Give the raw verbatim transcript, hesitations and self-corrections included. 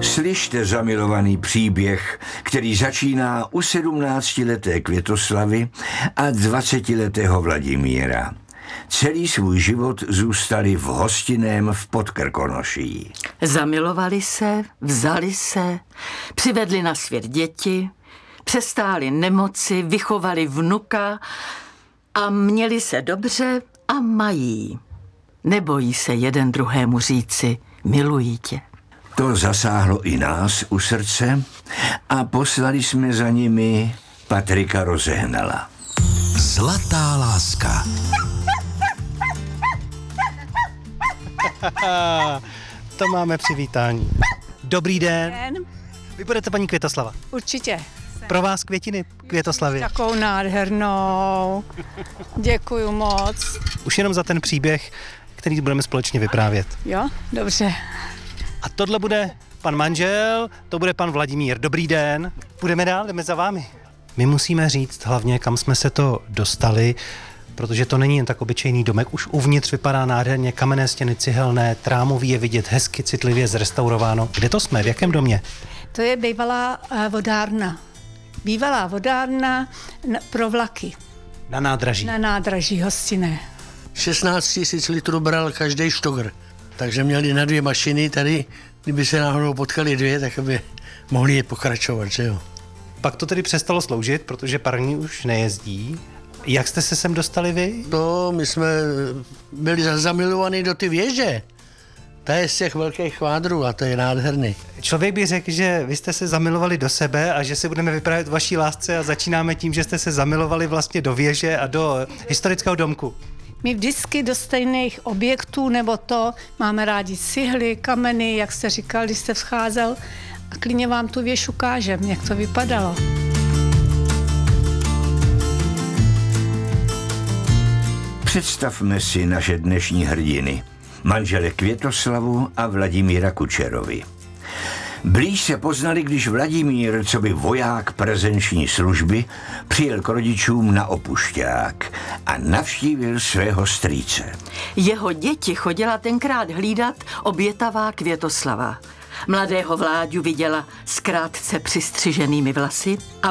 Slyšte zamilovaný příběh, který začíná u sedmnáctileté Květoslavy a dvacetiletého Vladimíra. Celý svůj život zůstali v hostinném v Podkrkonoší. Zamilovali se, vzali se, přivedli na svět děti, přestáli nemoci, vychovali vnuka a měli se dobře a mají. Nebojí se jeden druhému říci, miluji tě. To zasáhlo i nás u srdce a poslali jsme za nimi Patrika Rozehnala. Zlatá láska. To máme přivítání. Dobrý den. Den. Vy budete paní Květoslava. Určitě. Pro vás květiny Květoslavy. Takovou nádhernou. Děkuju moc. Už jenom za ten příběh, který budeme společně vyprávět. Jo, dobře. A tohle bude pan manžel, to bude pan Vladimír. Dobrý den. Půjdeme dál, jdeme za vámi. My musíme říct hlavně, kam jsme se to dostali, protože to není jen tak obyčejný domek. Už uvnitř vypadá nádherně, kamenné stěny, cihelné, trámový je vidět hezky, citlivě zrestaurováno. Kde to jsme? V jakém domě? To je bývalá uh, vodárna. Bývalá vodárna na, pro vlaky. Na nádraží. Na nádraží hostinné. šestnáct tisíc litrů bral každý štogr. Takže měli na dvě mašiny tady, kdyby se náhodou potkali dvě, tak aby mohli je pokračovat, že jo. Pak to tedy přestalo sloužit, protože parní už nejezdí. Jak jste se sem dostali vy? To my jsme byli zamilovaní do ty věže. Ta je z těch velkých kvádrů a to je nádherný. Člověk by řekl, že vy jste se zamilovali do sebe a že se budeme vyprávět o vaší lásce a začínáme tím, že jste se zamilovali vlastně do věže a do historického domku. My vždycky do stejných objektů nebo to máme rádi cihly, kameny, jak jste říkal, když jste vcházel. A klidně vám tu věž ukážem, jak to vypadalo. Představme si naše dnešní hrdiny, manžele Květoslavu a Vladimíra Kučerovi. Blíž se poznali, když Vladimír, coby voják prezenční služby, přijel k rodičům na opušťák a navštívil svého strýce. Jeho děti chodila tenkrát hlídat obětavá Květoslava. Mladého Vláďu viděla s krátce přistřiženými vlasy a